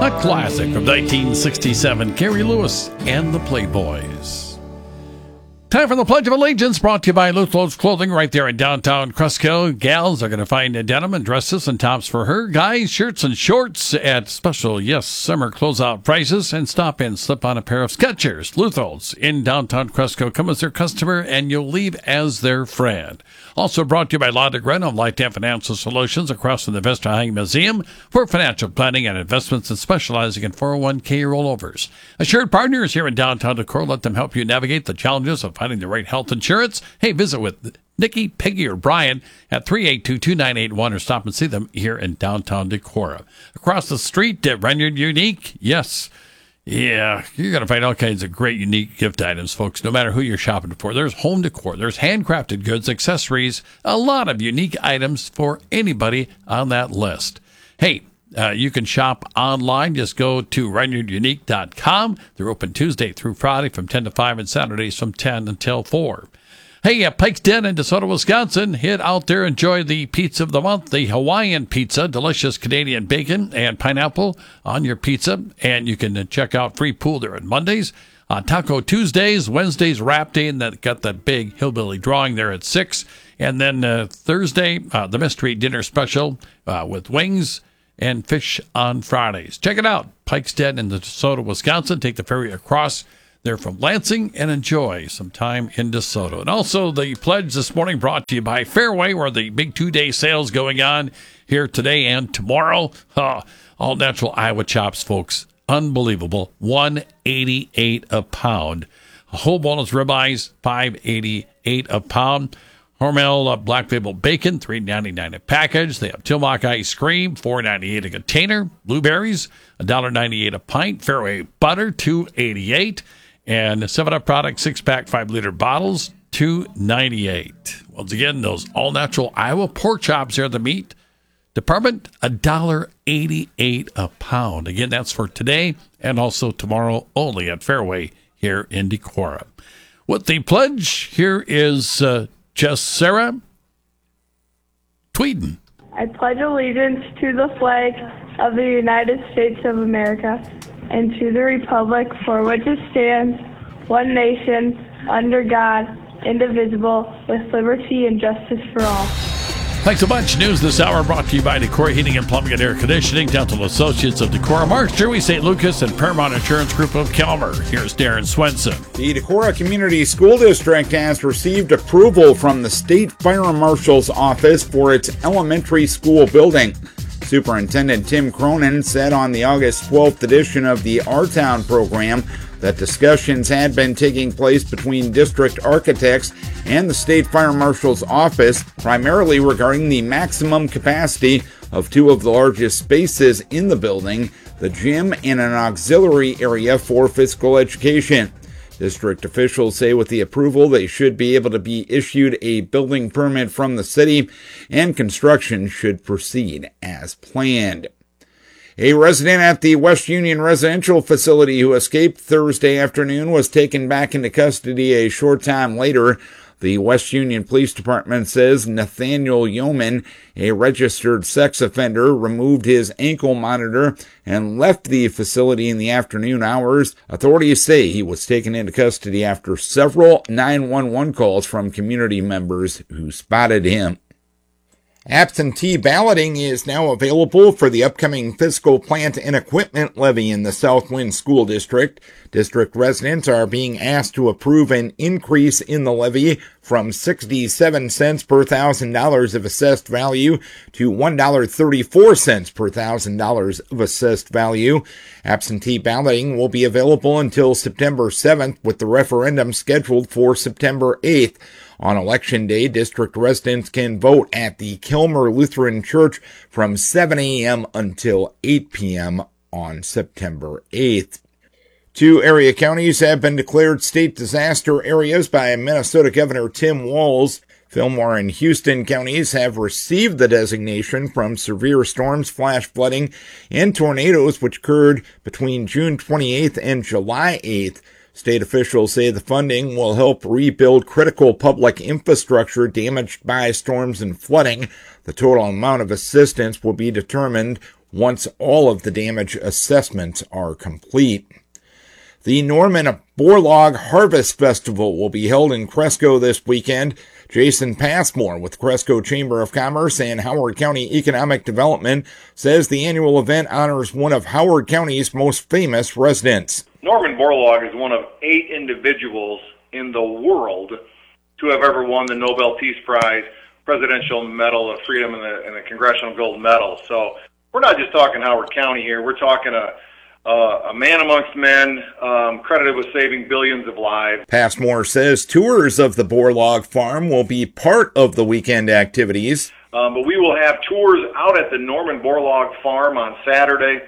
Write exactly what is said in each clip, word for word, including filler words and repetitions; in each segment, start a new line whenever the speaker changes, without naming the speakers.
A classic from nineteen sixty-seven, Gary Lewis and the Playboys. Time for the Pledge of Allegiance, brought to you by Luthlow's Clothing right there in downtown Cresco. Gals are going to find denim and dresses and tops for her. Guys, shirts and shorts at special, yes, summer closeout prices. And stop in, slip on a pair of Skechers. Luthlow's in downtown Cresco. Come as their customer and you'll leave as their friend. Also brought to you by Lodegren of Lifetime Financial Solutions across from the Vesta High Museum for financial planning and investments and specializing in four oh one k rollovers. Assured Partners here in downtown Decorah. Let them help you navigate the challenges of finding the right health insurance. Hey, visit with Nikki, Peggy, or Brian at three eight two, two nine eight one or stop and see them here in downtown Decorah. Across the street at Reynard Unique, yes, yeah, you're going to find all kinds of great unique gift items, folks, no matter who you're shopping for. There's home decor, there's handcrafted goods, accessories, a lot of unique items for anybody on that list. Hey, Uh, you can shop online. Just go to reynard unique dot com. They're open Tuesday through Friday from ten to five and Saturdays from ten until four. Hey, at Pike's Den in DeSoto, Wisconsin, head out there, enjoy the pizza of the month, the Hawaiian pizza, delicious Canadian bacon and pineapple on your pizza. And you can check out free pool there on Mondays. Uh, Taco Tuesdays, Wednesdays, Wrap Day, and that got that big hillbilly drawing there at six. And then uh, Thursday, uh, the mystery dinner special uh, with wings and fish on Fridays. Check it out. Pike's Den in DeSoto, Wisconsin. Take the ferry across there from Lansing and enjoy some time in DeSoto. And also the pledge this morning brought to you by Fairway, where the big two-day sales going on here today and tomorrow. Oh, all natural Iowa chops, folks. Unbelievable. one eighty-eight a pound. Whole boneless ribeyes, five eighty-eight a pound. Hormel uh, Black Label Bacon, three ninety-nine a package. They have Tillamook Ice Cream, four ninety-eight a container. Blueberries, one ninety-eight a pint. Fairway Butter, two eighty-eight. And seven up product, six-pack, five-liter bottles, two ninety-eight. Once again, those all-natural Iowa pork chops here at the meat department, one eighty-eight a pound. Again, that's for today and also tomorrow only at Fairway here in Decorah. With the pledge, here is Uh, Just Sarah Tweeden.
I pledge allegiance to the flag of the United States of America and to the republic for which it stands, one nation, under God, indivisible, with liberty and justice for all.
Thanks so much. News this hour brought to you by Decorah Heating and Plumbing and Air Conditioning, Dental Associates of Decorah, Marks, Jerry, Saint Lucas, and Paramount Insurance Group of Kelmer. Here's Darren Swenson.
The Decorah Community School District has received approval from the State Fire Marshal's Office for its elementary school building. Superintendent Tim Cronin said on the August twelfth edition of the Our Town program that discussions had been taking place between district architects and the State Fire Marshal's Office, primarily regarding the maximum capacity of two of the largest spaces in the building, the gym and an auxiliary area for physical education. District officials say with the approval, they should be able to be issued a building permit from the city, and construction should proceed as planned. A resident at the West Union Residential Facility who escaped Thursday afternoon was taken back into custody a short time later. The West Union Police Department says Nathaniel Yeoman, a registered sex offender, removed his ankle monitor and left the facility in the afternoon hours. Authorities say he was taken into custody after several nine one one calls from community members who spotted him. Absentee balloting is now available for the upcoming fiscal plant and equipment levy in the Southwind School District. District residents are being asked to approve an increase in the levy from sixty-seven cents per thousand dollars of assessed value to one dollar and thirty-four cents per thousand dollars of assessed value. Absentee balloting will be available until September seventh, with the referendum scheduled for September eighth. On Election Day, district residents can vote at the Kelmer Lutheran Church from seven a.m. until eight p.m. on September eighth. Two area counties have been declared state disaster areas by Minnesota Governor Tim Walz. Fillmore and Houston counties have received the designation from severe storms, flash flooding, and tornadoes which occurred between June twenty-eighth and July eighth. State officials say the funding will help rebuild critical public infrastructure damaged by storms and flooding. The total amount of assistance will be determined once all of the damage assessments are complete. The Norman Borlaug Harvest Festival will be held in Cresco this weekend. Jason Passmore with Cresco Chamber of Commerce and Howard County Economic Development says the annual event honors one of Howard County's most famous residents.
Norman Borlaug is one of eight individuals in the world to have ever won the Nobel Peace Prize, Presidential Medal of Freedom, and the, and the Congressional Gold Medal. So we're not just talking Howard County here. We're talking a Uh, a man amongst men, um, credited with saving billions of lives.
Passmore says tours of the Borlaug farm will be part of the weekend activities.
Um, but we will have tours out at the Norman Borlaug farm on Saturday,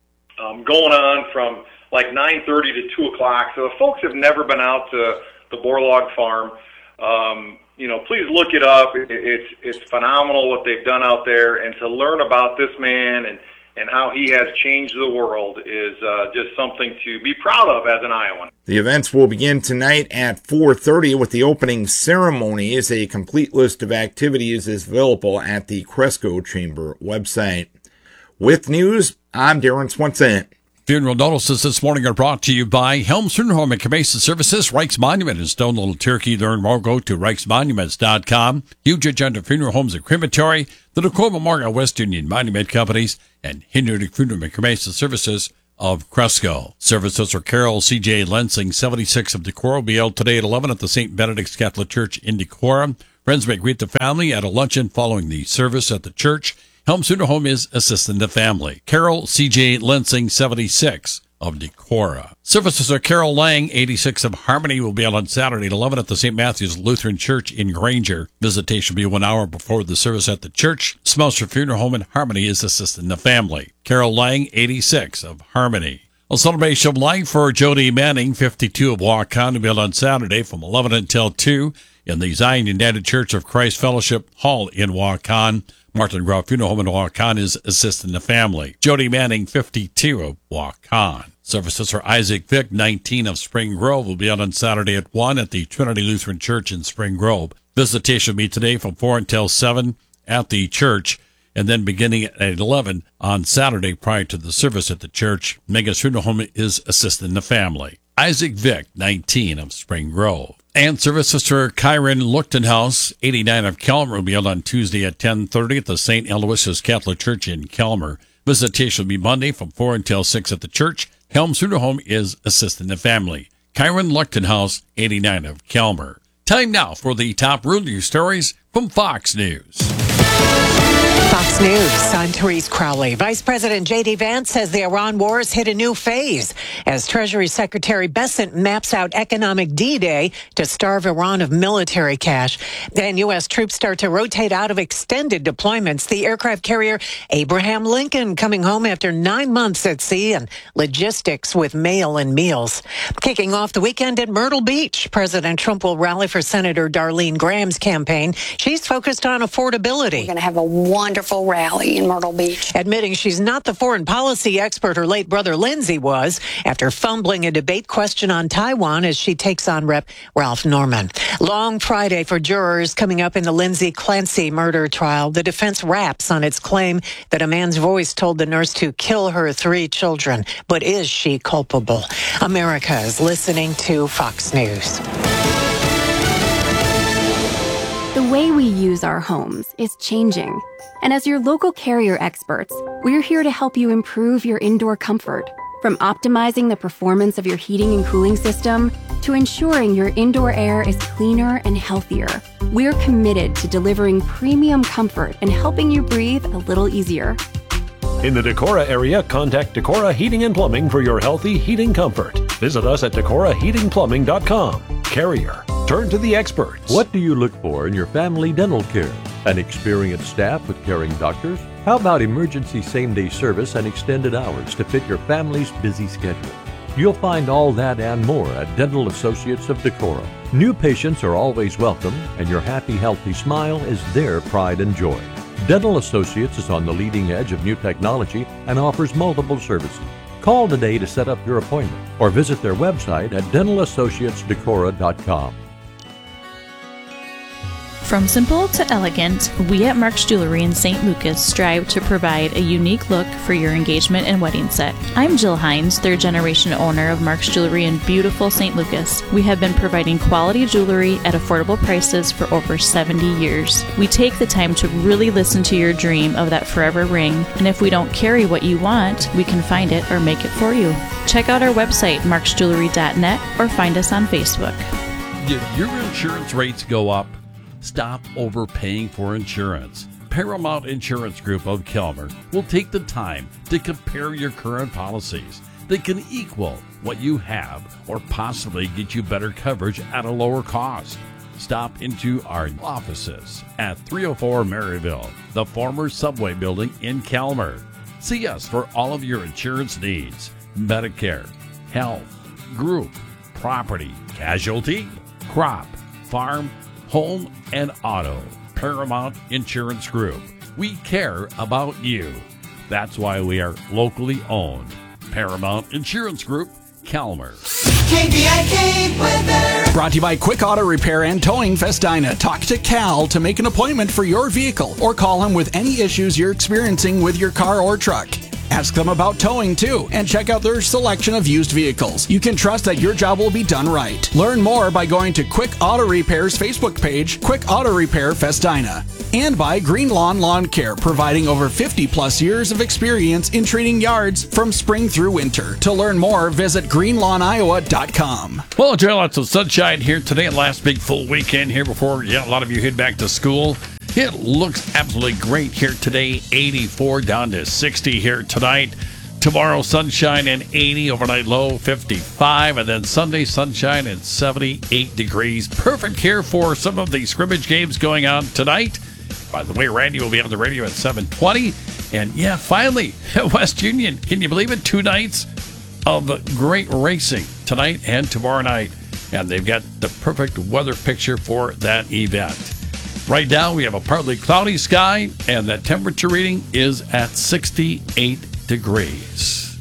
um, going on from like nine thirty to two o'clock. So if folks have never been out to the Borlaug farm, um, you know, please look it up. It, it's, it's phenomenal what they've done out there. And to learn about this man and and how he has changed the world is uh, just something to be proud of as an Iowan.
The events will begin tonight at four thirty with the opening ceremonies. A complete list of activities is available at the Cresco Chamber website. With news, I'm Darren Swenson.
Funeral notices this morning are brought to you by Helms Funeral Home and Cremation Services, Reichs Monument in Stone Little Turkey. Learn more, go to reichs monuments dot com. Huge Agenda Funeral Homes and Crematory, the Dakota Memorial West Union Monument Companies, and Hinderdick Funeral and Cremation Services of Cresco. Services for Carol C J Lensing, seventy-six of Decorah, will be held today at eleven at the Saint Benedict's Catholic Church in Decorah. Friends may greet the family at a luncheon following the service at the church. Helms Funeral Home is assisting the family. Carol C J Lensing, seventy-six of Decorah. Services are Carol Lang, eighty-six of Harmony, will be held on Saturday at eleven at the Saint Matthew's Lutheran Church in Granger. Visitation will be one hour before the service at the church. Smelser Funeral Home in Harmony is assisting the family. Carol Lang, eighty-six of Harmony. A celebration of life for Jody Manning, fifty-two of Waukon, will be held on Saturday from eleven until two in the Zion United Church of Christ Fellowship Hall in Waukon. Martin Groff Funeral Home in Waukon is assisting the family. Jody Manning, fifty-two of Waukon. Services for Isaac Vick, nineteen of Spring Grove, will be out on Saturday at one at the Trinity Lutheran Church in Spring Grove. Visitation will be today from four until seven at the church, and then beginning at eleven on Saturday prior to the service at the church. Megas Funeral Home is assisting the family. Isaac Vick, nineteen of Spring Grove. And services for Kyron Luchtenhaus, eighty-nine of Kelmer, will be held on Tuesday at ten thirty at the Saint Aloysius Catholic Church in Kelmer. Visitation will be Monday from four until six at the church. Helms Funeral Home is assisting the family. Kyron Luchtenhaus, eighty-nine of Kelmer. Time now for the top road news stories from Fox News.
Fox News, I'm Therese Crowley. Vice President J D. Vance says the Iran war has hit a new phase as Treasury Secretary Bessent maps out economic D-Day to starve Iran of military cash. Then U S troops start to rotate out of extended deployments. The aircraft carrier Abraham Lincoln coming home after nine months at sea and logistics with mail and meals. Kicking off the weekend at Myrtle Beach, President Trump will rally for Senator Darlene Graham's campaign. She's focused on affordability.
We're going to have a wonderful rally in Myrtle Beach.
Admitting she's not the foreign policy expert her late brother Lindsey was after fumbling a debate question on Taiwan as she takes on Rep Ralph Norman. Long Friday for jurors coming up in the Lindsay Clancy murder trial. The defense raps on its claim that a man's voice told the nurse to kill her three children. But is she culpable? America is listening to Fox News.
The way we use our homes is changing. And as your local Carrier experts, we're here to help you improve your indoor comfort. From optimizing the performance of your heating and cooling system to ensuring your indoor air is cleaner and healthier, we're committed to delivering premium comfort and helping you breathe a little easier.
In the Decorah area, contact Decorah Heating and Plumbing for your healthy heating comfort. Visit us at decorah heating plumbing dot com. Carrier. Turn to the experts.
What do you look for in your family dental care? An experienced staff with caring doctors? How about emergency same-day service and extended hours to fit your family's busy schedule? You'll find all that and more at Dental Associates of Decorah. New patients are always welcome, and your happy, healthy smile is their pride and joy. Dental Associates is on the leading edge of new technology and offers multiple services. Call today to set up your appointment or visit their website at dental associates decorah dot com.
From simple to elegant, we at Mark's Jewelry in Saint Lucas strive to provide a unique look for your engagement and wedding set. I'm Jill Hines, third generation owner of Mark's Jewelry in beautiful Saint Lucas. We have been providing quality jewelry at affordable prices for over seventy years. We take the time to really listen to your dream of that forever ring, and if we don't carry what you want, we can find it or make it for you. Check out our website, marks jewelry dot net, or find us on Facebook.
Did your insurance rates go up? Stop overpaying for insurance. Paramount Insurance Group of Kelmer will take the time to compare your current policies. They can equal what you have or possibly get you better coverage at a lower cost. Stop into our offices at three oh four Maryville, the former Subway building in Kelmer. See us for all of your insurance needs: Medicare, health, group, property, casualty, crop, farm, home, and auto. Paramount Insurance Group. We care about you. That's why we are locally owned. Paramount Insurance Group, Kelmer.
K B I K weather. Brought to you by Quick Auto Repair and Towing Festina. Talk to Cal to make an appointment for your vehicle or call him with any issues you're experiencing with your car or truck. Ask them about towing too, and check out their selection of used vehicles. You can trust that your job will be done right. Learn more by going to Quick Auto Repair's Facebook page, Quick Auto Repair Festina. And by Green Lawn Lawn Care, providing over fifty plus years of experience in treating yards from spring through winter. To learn more, visit green lawn iowa dot com.
Well, enjoy lots of sunshine here today. Last big full weekend here before yeah, a lot of you head back to school. It looks absolutely great here today. eighty-four down to sixty here tonight. Tomorrow, sunshine and eighty, overnight low fifty-five, and then Sunday, sunshine and seventy-eight degrees. Perfect here for some of the scrimmage games going on tonight. By the way, Randy will be on the radio at seven twenty. And yeah, finally, West Union, can you believe it? Two nights of great racing tonight and tomorrow night. And they've got the perfect weather picture for that event. Right now, we have a partly cloudy sky, and the temperature reading is at sixty-eight degrees.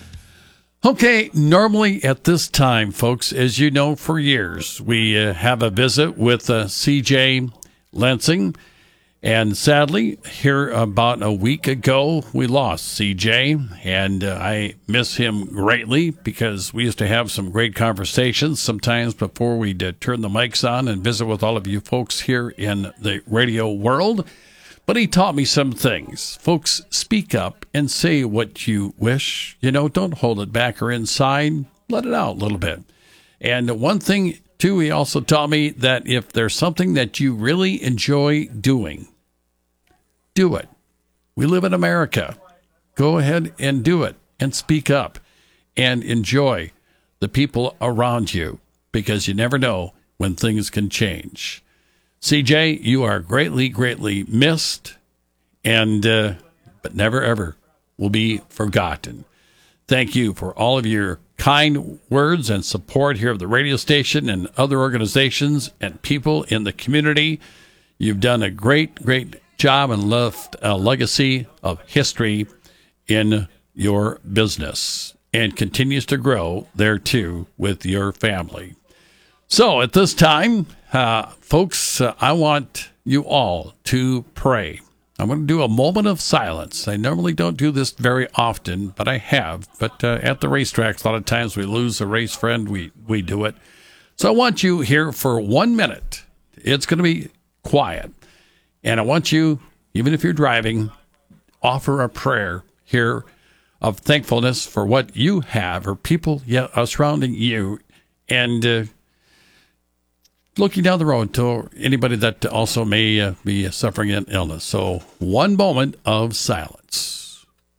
Okay, normally at this time, folks, as you know, for years, we uh, have a visit with uh, C J Lansing. And sadly, here about a week ago, we lost C J, and uh, I miss him greatly because we used to have some great conversations sometimes before we'd uh, turn the mics on and visit with all of you folks here in the radio world. But he taught me some things. Folks, speak up and say what you wish. You know, don't hold it back or inside. Let it out a little bit. And one thing, too, he also taught me that if there's something that you really enjoy doing, do it. We live in America. Go ahead and do it and speak up and enjoy the people around you because you never know when things can change. C J, you are greatly, greatly missed and uh, but never, ever will be forgotten. Thank you for all of your kind words and support here of the radio station and other organizations and people in the community. You've done a great, great job and left a legacy of history in your business and continues to grow there too with your family. So at this time, uh, folks, uh, I want you all to pray. I'm going to do a moment of silence. I normally don't do this very often, but I have. But uh, at the racetracks, a lot of times we lose a race friend, we, we do it. So I want you here for one minute. It's going to be quiet. And I want you, even if you're driving, offer a prayer here of thankfulness for what you have or people surrounding you and uh, looking down the road to anybody that also may uh, be suffering an illness. So one moment of silence.